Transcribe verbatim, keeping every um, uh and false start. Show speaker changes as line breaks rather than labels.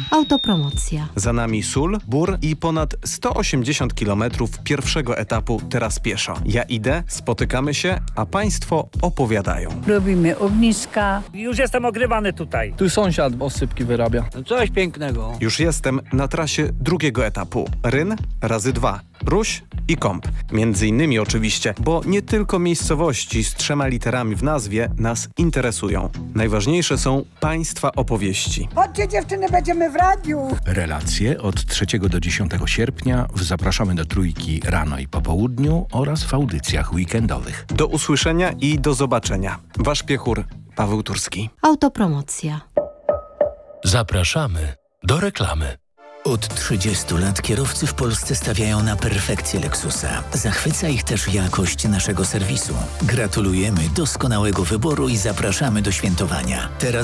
Autopromocja.
Za nami Sól, Bór i ponad sto osiemdziesiąt kilometrów pierwszego etapu Teraz pieszo. Ja idę, spotykamy się, a Państwo opowiadają.
Robimy ogniska.
Już jestem ogrywany tutaj.
Tu sąsiad osypki wyrabia.
No coś pięknego.
Już jestem na trasie drugiego etapu. Ryn razy dwa. Ruś i Kąp. Między innymi oczywiście, bo nie tylko miejscowości z trzema literami w nazwie nas interesują. Najważniejsze są Państwa opowieści.
Chodźcie dziewczyny, będziemy w radiu.
Relacje od trzeciego do dziesiątego sierpnia w Zapraszamy do Trójki rano i po południu oraz w audycjach weekendowych.
Do usłyszenia i do zobaczenia. Wasz piechur Paweł Turski.
Autopromocja.
Zapraszamy do reklamy.
Od trzydziestu lat kierowcy w Polsce stawiają na perfekcję Lexusa. Zachwyca ich też jakość naszego serwisu. Gratulujemy doskonałego wyboru i zapraszamy do świętowania. Teraz